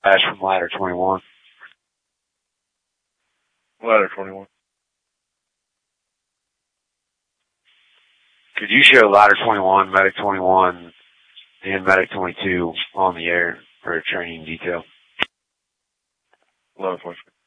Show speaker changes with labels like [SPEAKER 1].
[SPEAKER 1] Ash from Ladder 21.
[SPEAKER 2] Ladder 21.
[SPEAKER 1] Could you show Ladder 21, Medic 21, and Medic 22 on the air for a training detail?
[SPEAKER 2] Ladder 22.